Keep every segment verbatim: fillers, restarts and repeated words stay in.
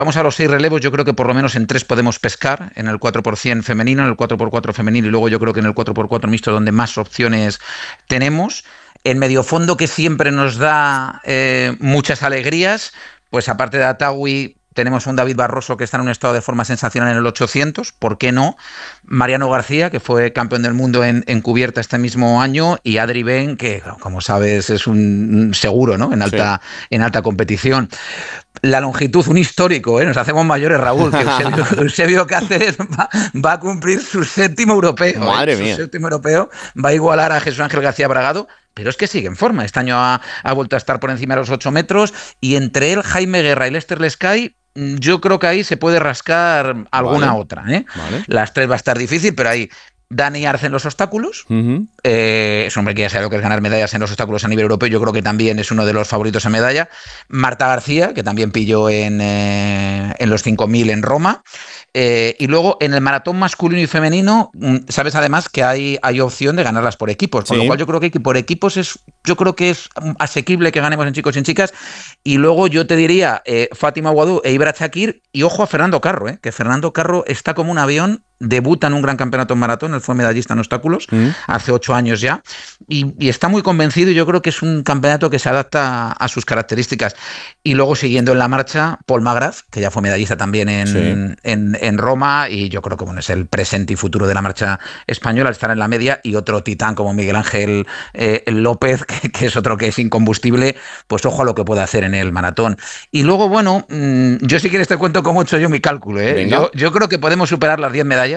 vamos a los seis relevos, yo creo que por lo menos en tres podemos pescar, en el cuatro por ciento femenino, en el cuatro por cuatro femenino y luego yo creo que en el cuatro por cuatro mixto donde más opciones tenemos. En mediofondo, que siempre nos da eh, muchas alegrías, pues aparte de Atawi, tenemos un David Barroso que está en un estado de forma sensacional en el ochocientos, ¿por qué no? Mariano García, que fue campeón del mundo en, en cubierta este mismo año, y Adri Ben, que como sabes es un seguro, ¿no? En alta, sí. en alta competición. La longitud, un histórico, ¿eh? Nos hacemos mayores, Raúl, que Eusebio, Eusebio Cáceres va, va a cumplir su séptimo europeo. Madre ¿eh? mía. Su séptimo europeo, va a igualar a Jesús Ángel García Bragado, pero es que sigue en forma. Este año ha, ha vuelto a estar por encima de los ocho metros, y entre él, Jaime Guerra y Lester Lescay, yo creo que ahí se puede rascar alguna vale. otra, ¿eh? Vale. Las tres va a estar difícil, pero ahí Dani Arce en los obstáculos, uh-huh. eh, es un hombre que ya sabe lo que es ganar medallas en los obstáculos a nivel europeo, yo creo que también es uno de los favoritos en medalla. Marta García, que también pilló en, eh, en los cinco mil en Roma. Eh, y luego en el maratón masculino y femenino, sabes además que hay, hay opción de ganarlas por equipos, con sí. lo cual yo creo que por equipos es, yo creo que es asequible que ganemos en chicos y en chicas. Y luego yo te diría eh, Fátima Aguadú e Ibra Chakir, y ojo a Fernando Carro, eh, que Fernando Carro está como un avión, debuta en un gran campeonato en maratón, él fue medallista en obstáculos mm. hace ocho años ya, y, y está muy convencido, y yo creo que es un campeonato que se adapta a, a sus características. Y luego siguiendo en la marcha, Paul Magraz, que ya fue medallista también en, sí. en, en Roma, y yo creo que bueno, es el presente y futuro de la marcha española, al estar en la media, y otro titán como Miguel Ángel eh, López, que, que es otro que es incombustible, pues ojo a lo que puede hacer en el maratón. Y luego, bueno, mmm, yo si quieres te cuento cómo he hecho yo mi cálculo, ¿eh? Yo, yo creo que podemos superar las diez medallas.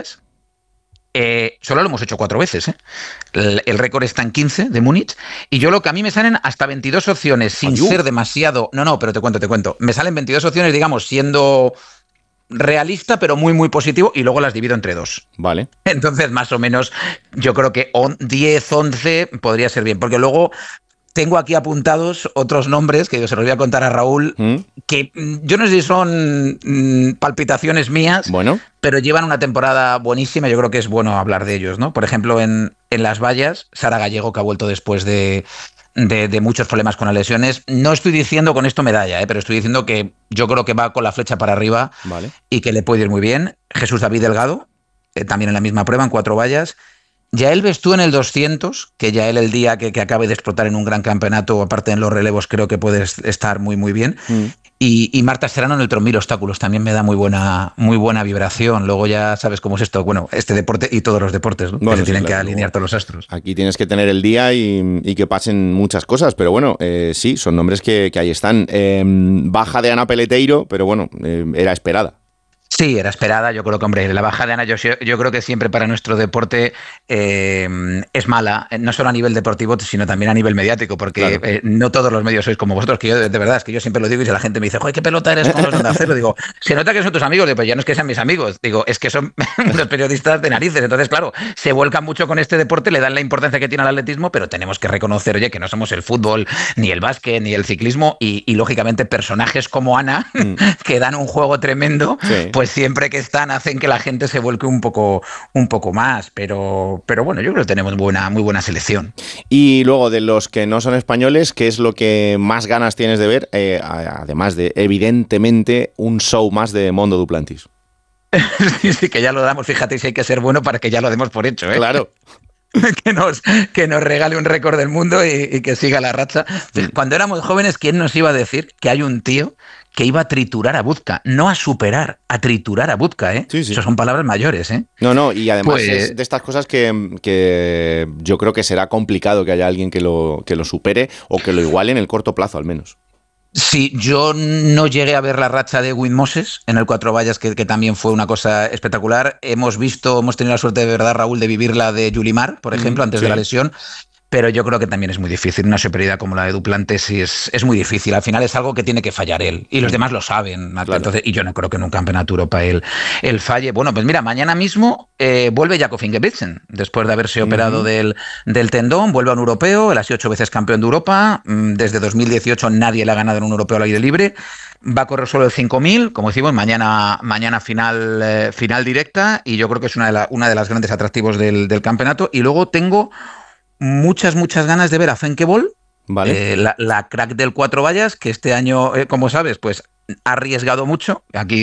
Eh, solo lo hemos hecho cuatro veces, ¿eh? El, el récord está en quince de Múnich, y yo lo que a mí me salen hasta veintidós opciones sin Ayú. ser demasiado... No, no, pero te cuento, te cuento. Me salen veintidós opciones, digamos, siendo realista, pero muy, muy positivo, y luego las divido entre dos. Vale. Entonces, más o menos, yo creo que diez, once podría ser bien, porque luego... Tengo aquí apuntados otros nombres que yo se los voy a contar a Raúl, ¿Mm? que yo no sé si son mm, palpitaciones mías, bueno. pero llevan una temporada buenísima. Yo creo que es bueno hablar de ellos, ¿no? Por ejemplo, en, en las vallas, Sara Gallego, que ha vuelto después de, de, de muchos problemas con las lesiones. No estoy diciendo con esto medalla, ¿eh? pero estoy diciendo que yo creo que va con la flecha para arriba, vale. y que le puede ir muy bien. Jesús David Delgado, eh, también en la misma prueba, en cuatro vallas. Yael Bestú en el doscientos, que Yael el día que, que acabe de explotar en un gran campeonato, aparte en los relevos, creo que puede estar muy muy bien. Mm. Y, y Marta Serrano en el tres mil obstáculos también me da muy buena muy buena vibración. Luego ya sabes cómo es esto, bueno, este deporte y todos los deportes, ¿no? Bueno, que se sí, tienen claro, que alinear todos los astros. Aquí tienes que tener el día y, y que pasen muchas cosas, pero bueno, eh, sí, son nombres que, que ahí están. Eh, baja de Ana Peleteiro, pero bueno, eh, era esperada. Sí, era esperada. Yo creo que, hombre, la baja de Ana, yo, yo creo que siempre para nuestro deporte eh, es mala, no solo a nivel deportivo, sino también a nivel mediático, porque claro. eh, no todos los medios sois como vosotros, que yo, de, de verdad, es que yo siempre lo digo, y si la gente me dice, joder, qué pelota eres con los de Onda Cero, digo, se nota que son tus amigos, digo, pues ya no es que sean mis amigos, digo, es que son los periodistas de narices. Entonces, claro, se vuelcan mucho con este deporte, le dan la importancia que tiene al atletismo, pero tenemos que reconocer, oye, que no somos el fútbol, ni el básquet, ni el ciclismo, y, y lógicamente personajes como Ana, mm. que dan un juego tremendo, sí. pues siempre que están hacen que la gente se vuelque un poco, un poco más, pero, pero bueno, yo creo que tenemos buena, muy buena selección. Y luego, de los que no son españoles, ¿qué es lo que más ganas tienes de ver? Eh, además de, evidentemente, un show más de Mondo Duplantis. Sí, sí, que ya lo damos, fíjate si hay que ser bueno para que ya lo demos por hecho, ¿eh? Claro. Que nos, que nos regale un récord del mundo y, y que siga la racha. Cuando éramos jóvenes, ¿quién nos iba a decir que hay un tío que iba a triturar a Buzka? No a superar, a triturar a Buzka, ¿eh? Sí, sí. Eso son palabras mayores, ¿eh? No, no, y además pues... es de estas cosas que, que yo creo que será complicado que haya alguien que lo, que lo supere o que lo iguale en el corto plazo, al menos. Sí, yo no llegué a ver la racha de Wim Moses en el Cuatro Vallas, que, que también fue una cosa espectacular. Hemos visto, hemos tenido la suerte de verdad, Raúl, de vivir la de Yulimar, por ejemplo, mm, antes sí. de la lesión. Pero yo creo que también es muy difícil. Una superioridad como la de Duplantis es, es muy difícil. Al final es algo que tiene que fallar él. Y los demás lo saben. Claro. Entonces, y yo no creo que en un campeonato Europa él, él falle. Bueno, pues mira, mañana mismo eh, vuelve Jakob Ingebrigtsen. Después de haberse uh-huh. operado del, del tendón, vuelve a un europeo. Él ha sido ocho veces campeón de Europa. Desde dos mil dieciocho nadie le ha ganado en un europeo al aire libre. Va a correr solo el cinco mil, como decimos, mañana, mañana final, eh, final directa. Y yo creo que es una de, la, una de las grandes atractivos del, del campeonato. Y luego tengo muchas, muchas ganas de ver a Fenke Bol, Vale. Eh, la, la crack del cuatro vallas, que este año, eh, como sabes, pues ha arriesgado mucho. Aquí